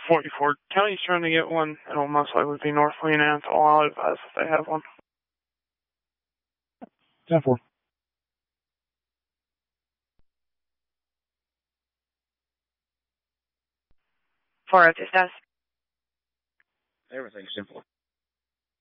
44. County's trying to get one. It'll most likely be North Leonanth. I'll advise if they have one. 10-4. Four, ¿estás? Everything's simple.